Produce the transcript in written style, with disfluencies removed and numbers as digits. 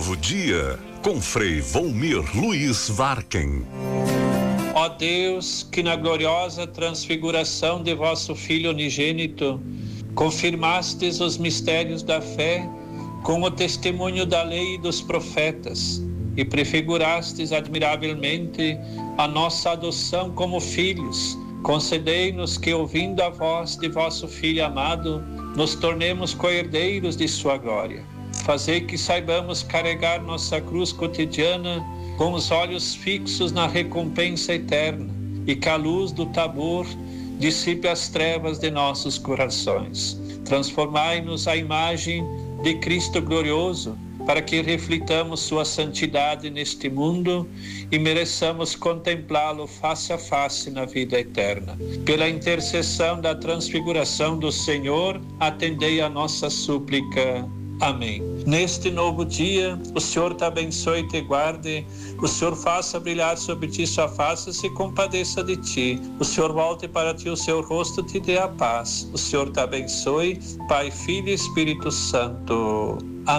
Novo dia, com Frei Volmir Luiz Varken. Ó Deus, que na gloriosa transfiguração de vosso Filho unigênito, confirmastes os mistérios da fé com o testemunho da lei e dos profetas, e prefigurastes admiravelmente a nossa adoção como filhos, concedei-nos que, ouvindo a voz de vosso Filho amado, nos tornemos co-herdeiros de sua glória. Fazei que saibamos carregar nossa cruz cotidiana com os olhos fixos na recompensa eterna, e que a luz do Tabor dissipe as trevas de nossos corações. Transformai-nos à imagem de Cristo glorioso, para que reflitamos sua santidade neste mundo e mereçamos contemplá-lo face a face na vida eterna. Pela intercessão da transfiguração do Senhor, atendei a nossa súplica. Amém. Neste novo dia, o Senhor te abençoe e te guarde, o Senhor faça brilhar sobre ti sua face e se compadeça de ti, o Senhor volte para ti o seu rosto e te dê a paz. O Senhor te abençoe, Pai, Filho e Espírito Santo.